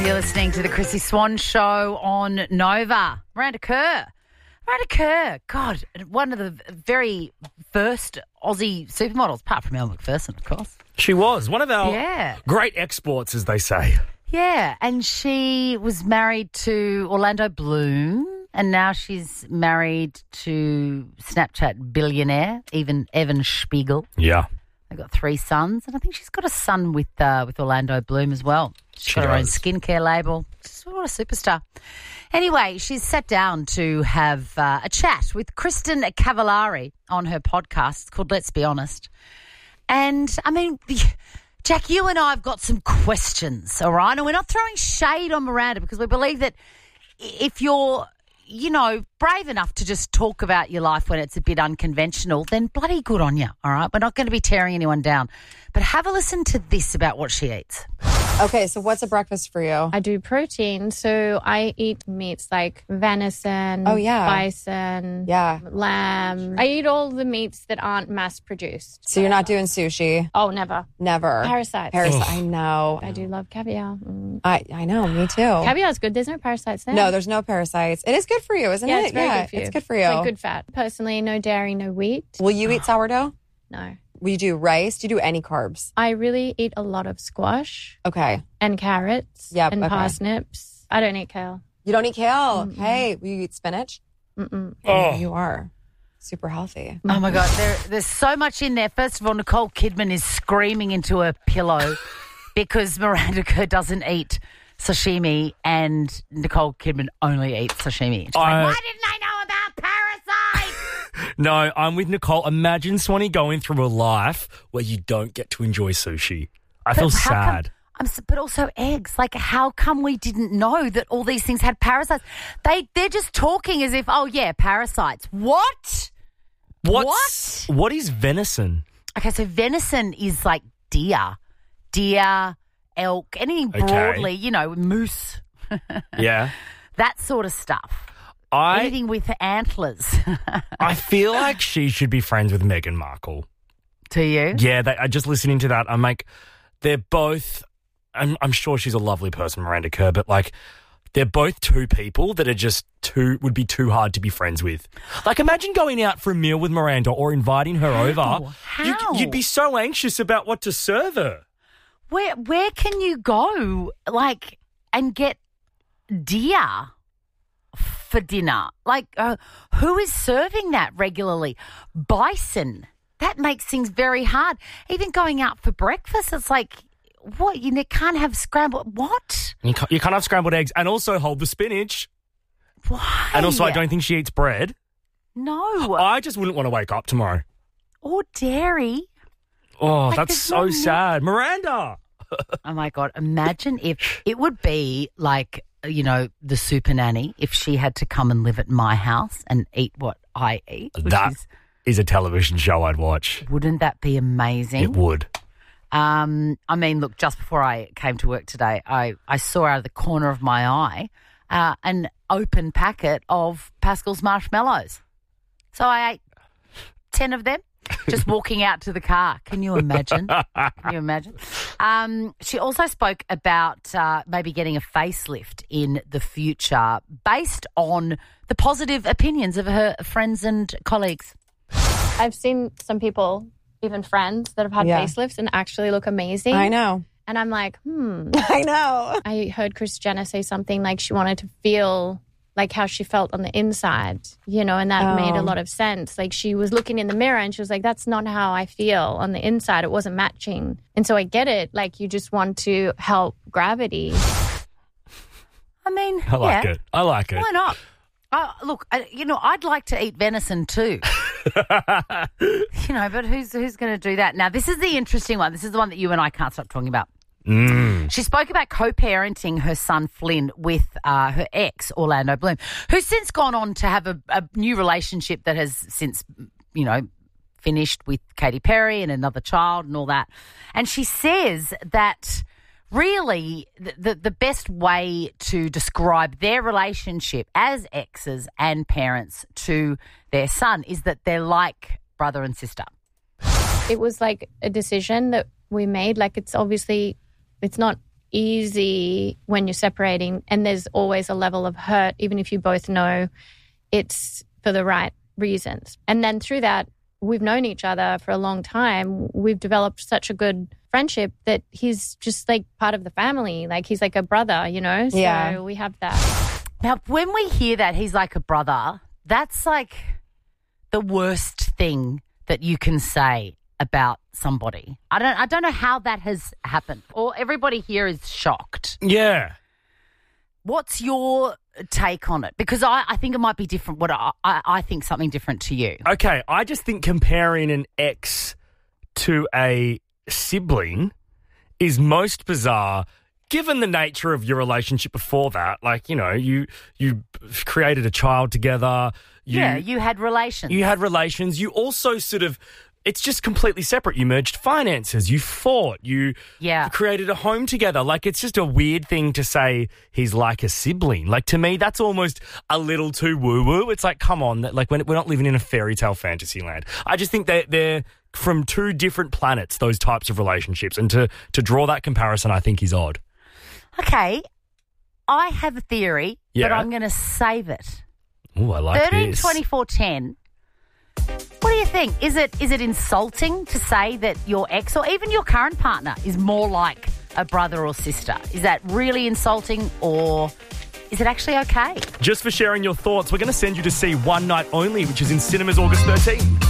You're listening to the Chrissy Swan Show on Nova. Miranda Kerr, God, one of the very first Aussie supermodels, apart from Elle Macpherson, of course. She was one of our great exports, as they say. Yeah, and she was married to Orlando Bloom, and now she's married to Snapchat billionaire Evan Spiegel. Yeah. They've got 3 sons, and I think she's got a son with Orlando Bloom as well. She's got her own skincare label. What a superstar. Anyway, she's sat down to have a chat with Kristen Cavallari on her podcast. It's called Let's Be Honest. And, I mean, Jack, you and I have got some questions, all right? And we're not throwing shade on Miranda because we believe that if you're, brave enough to just talk about your life when it's a bit unconventional, then bloody good on you, all right? We're not going to be tearing anyone down. But have a listen to this about what she eats. Okay, so what's a breakfast for you? I do protein, so I eat meats like venison, bison, lamb. I eat all the meats that aren't mass-produced. So you're not doing sushi? Oh, never. Never. Parasites. I know. I do love caviar. I know, me too. Caviar is good. There's no parasites there. No, there's no parasites. It is good for you, isn't it? It's very good for you. It's good for you. It's like good fat. Personally, no dairy, no wheat. Will you eat sourdough? No. Will you do rice? Do you do any carbs? I really eat a lot of squash. Okay. And carrots. Yep, and parsnips. I don't eat kale. You don't eat kale? Mm-mm. Hey, will you eat spinach? Mm-mm. Oh, you are. Super healthy. Oh, my God. There's so much in there. First of all, Nicole Kidman is screaming into her pillow because Miranda Kerr doesn't eat sashimi and Nicole Kidman only eats sashimi. She's like, why didn't I know about parasites? No, I'm with Nicole. Imagine, Swanee, going through a life where you don't get to enjoy sushi. I feel sad. But also eggs. Like, how come we didn't know that all these things had parasites? They're just talking as if, parasites. What? What is venison? Okay, so venison is like deer, elk, anything broadly, moose. Yeah. That sort of stuff. Anything with antlers. I feel like she should be friends with Meghan Markle. To you? Yeah, just listening to that, I'm like, they're both, I'm sure she's a lovely person, Miranda Kerr, but like, they're both two people that are would be too hard to be friends with. Like, imagine going out for a meal with Miranda or inviting her over. How? You'd be so anxious about what to serve her. Where can you go, like, and get deer for dinner? Like, who is serving that regularly? Bison. That makes things very hard. Even going out for breakfast, it's like, what? You can't have scrambled... What? You can't have scrambled eggs and also hold the spinach. Why? And also, I don't think she eats bread. No. I just wouldn't want to wake up tomorrow. Or dairy. Oh, Like, that's so sad. Miranda! Oh, my God. Imagine if it would be like, the super nanny, if she had to come and live at my house and eat what I eat. That is a television show I'd watch. Wouldn't that be amazing? It would. I mean, look, just before I came to work today, I saw out of the corner of my eye an open packet of Pascal's marshmallows. So I ate 10 of them. Just walking out to the car. Can you imagine? She also spoke about maybe getting a facelift in the future based on the positive opinions of her friends and colleagues. I've seen some people, even friends, that have had facelifts and actually look amazing. I know. And I'm like, I know. I heard Kris Jenner say something like she wanted to feel like how she felt on the inside, and that made a lot of sense. Like, she was looking in the mirror and she was like, that's not how I feel on the inside. It wasn't matching. And so I get it. Like, you just want to help gravity. I mean, I like it. Why not? Look, I'd like to eat venison too. But who's going to do that? Now, this is the interesting one. This is the one that you and I can't stop talking about. She spoke about co-parenting her son Flynn with her ex, Orlando Bloom, who's since gone on to have a new relationship that has since, finished with Katy Perry and another child and all that. And she says that really the best way to describe their relationship as exes and parents to their son is that they're like brother and sister. It was like a decision that we made. Like, it's not easy when you're separating, and there's always a level of hurt, even if you both know it's for the right reasons. And then through that, we've known each other for a long time. We've developed such a good friendship that he's just like part of the family. Like he's like a brother, you know? So we have that. Now, when we hear that he's like a brother, that's like the worst thing that you can say about somebody. I don't know how that has happened. Or everybody here is shocked. Yeah. What's your take on it? Because I think it might be different. What I think something different to you. Okay, I just think comparing an ex to a sibling is most bizarre given the nature of your relationship before that. Like, you know, you created a child together. You had relations. You had relations. You also sort of, it's just completely separate. You merged finances. You fought. You created a home together. Like, it's just a weird thing to say he's like a sibling. Like, to me, that's almost a little too woo-woo. It's like, come on. Like, we're not living in a fairy tale fantasy land. I just think they're from two different planets, those types of relationships. And to draw that comparison, I think is odd. Okay. I have a theory, but I'm going to save it. Oh, I like 13, this. 24, 10. What do you think? Is it insulting to say that your ex or even your current partner is more like a brother or sister? Is that really insulting, or is it actually okay? Just for sharing your thoughts, we're going to send you to see One Night Only, which is in cinemas August 13.